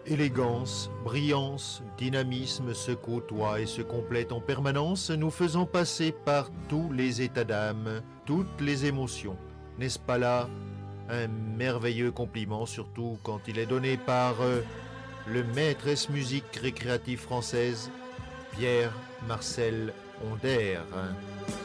Élégance, brillance, dynamisme se côtoient et se complètent en permanence, nous faisant passer par tous les états d'âme, toutes les émotions. N'est-ce pas là un merveilleux compliment, surtout quand il est donné par le maîtresse musique récréative française, Pierre Marcel Onder.